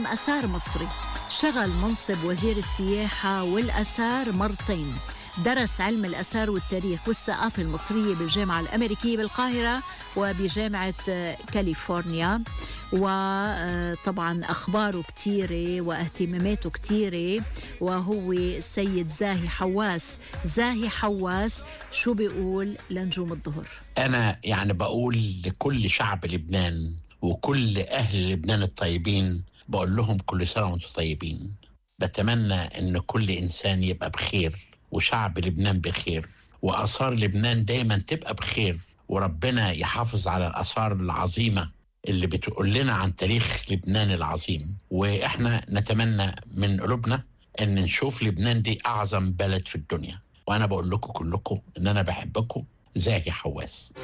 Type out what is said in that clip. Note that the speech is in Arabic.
علم آثار مصري، شغل منصب وزير السياحة والآثار مرتين، درس علم الآثار والتاريخ والثقافة المصرية بالجامعة الأمريكية بالقاهرة وبجامعة كاليفورنيا. وطبعا أخباره كتيرة واهتماماته كتيرة، وهو السيد زاهي حواس. زاهي حواس شو بيقول لنجوم الظهر؟ أنا يعني بقول لكل شعب لبنان وكل أهل لبنان الطيبين، بقول لهم كل سنة وانتم طيبين. بتمنى أن كل إنسان يبقى بخير، وشعب لبنان بخير، وآثار لبنان دايما تبقى بخير، وربنا يحافظ على الآثار العظيمة اللي بتقول لنا عن تاريخ لبنان العظيم. وإحنا نتمنى من قلوبنا أن نشوف لبنان دي أعظم بلد في الدنيا. وأنا بقول لكم كلكم أن أنا بحبكم. زاهي حواس.